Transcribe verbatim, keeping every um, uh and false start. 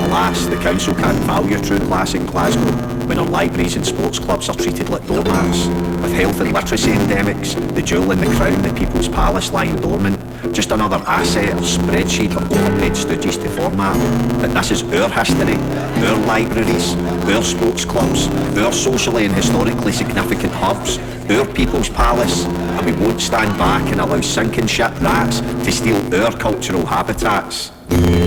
alas, the council can't value true class in Glasgow when our libraries and sports clubs are treated like doormats. With health and literacy endemics, the jewel in the crown, the People's Palace, lying dormant. Just another asset or spreadsheet for overpaid stooges to format. But this is our history, our libraries, our sports clubs, our socially and historically significant hubs, our People's Palace, and we won't stand back and allow sinking ship rats to steal our cultural habitats.